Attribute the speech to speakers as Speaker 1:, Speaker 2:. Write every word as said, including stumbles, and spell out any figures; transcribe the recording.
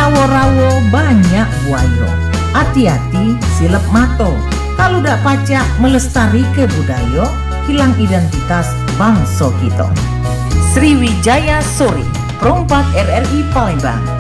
Speaker 1: rawo-rawo banyak buayo. Hati-hati silep mato. Kalau dak pacak melestari ke budaya, hilang identitas bangsa kita. Sriwijaya Sore, Perompak R R I Palembang.